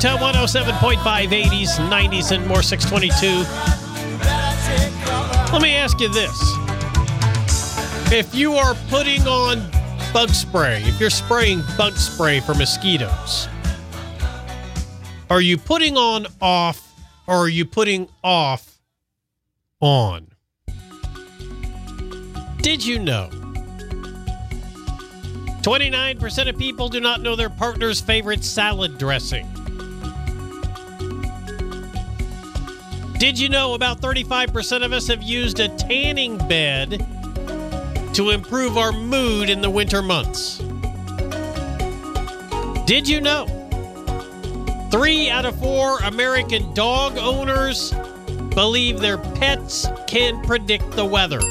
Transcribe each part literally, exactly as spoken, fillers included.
Joetown one oh seven point five, eighties, nineties, and more, six twenty-two. Let me ask you this. If you are putting on bug spray, if you're spraying bug spray for mosquitoes, are you putting on off or are you putting off on? Did you know twenty-nine percent of people do not know their partner's favorite salad dressing? Did you know about thirty-five percent of us have used a tanning bed to improve our mood in the winter months? Did you know three out of four American dog owners believe their pets can predict the weather?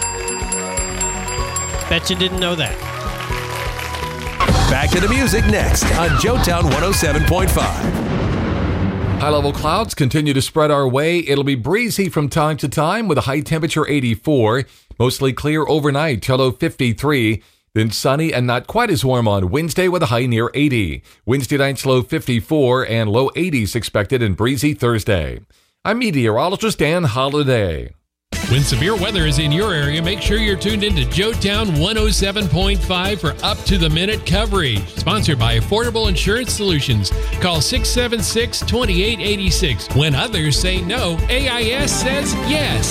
Bet you didn't know that. Back to the music next on Joetown one oh seven point five. High-level clouds continue to spread our way. It'll be breezy from time to time with a high temperature eighty-four. Mostly clear overnight till low fifty-three. Then sunny and not quite as warm on Wednesday with a high near eighty. Wednesday night's low fifty-four and low eighties expected and breezy Thursday. I'm meteorologist Dan Holliday. When severe weather is in your area, make sure you're tuned in to Joetown one oh seven point five for up-to-the-minute coverage. Sponsored by Affordable Insurance Solutions. Call six seven six, two eight eight six. When others say no, A I S says yes.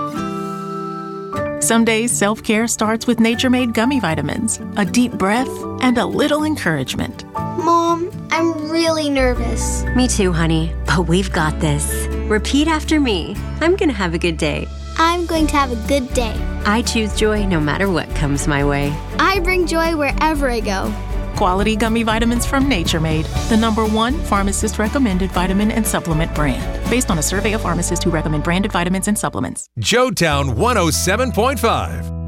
Some days, self-care starts with Nature Made gummy vitamins. A deep breath and a little encouragement. Mom, I'm really nervous. Me too, honey. But we've got this. Repeat after me. I'm going to have a good day. I'm going to have a good day. I choose joy no matter what comes my way. I bring joy wherever I go. Quality gummy vitamins from Nature Made, the number one pharmacist-recommended vitamin and supplement brand. Based on a survey of pharmacists who recommend branded vitamins and supplements. Joetown one oh seven point five.